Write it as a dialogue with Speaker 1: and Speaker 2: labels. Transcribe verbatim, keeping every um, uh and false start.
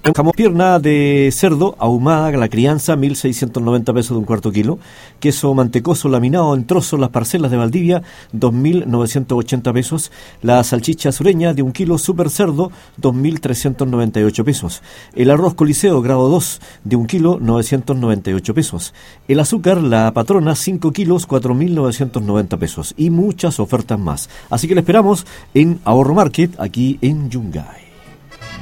Speaker 1: Jamón pierna de cerdo ahumada, la crianza, mil seiscientos noventa pesos de un cuarto kilo. Queso mantecoso laminado en trozos, las parcelas de Valdivia, dos mil novecientos ochenta pesos. La salchicha sureña de un kilo super cerdo, dos mil trescientos noventa y ocho pesos. El arroz coliseo grado dos de un kilo, novecientos noventa y ocho pesos. El azúcar, la patrona, cinco kilos, cuatro mil novecientos noventa pesos. Y muchas ofertas más. Así que le esperamos en Ahorro Market, aquí en Yungay.